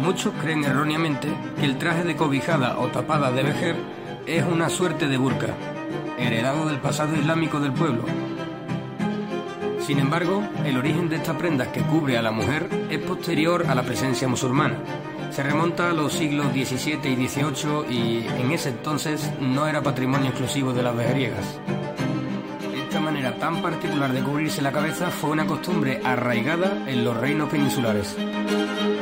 Muchos creen erróneamente que el traje de cobijada o tapada de vejer es una suerte de burka, heredado del pasado islámico del pueblo. Sin embargo, el origen de esta prenda que cubre a la mujer es posterior a la presencia musulmana. Se remonta a los siglos XVII y XVIII y en ese entonces no era patrimonio exclusivo de las vejeriegas. Esta manera tan particular de cubrirse la cabeza fue una costumbre arraigada en los reinos peninsulares.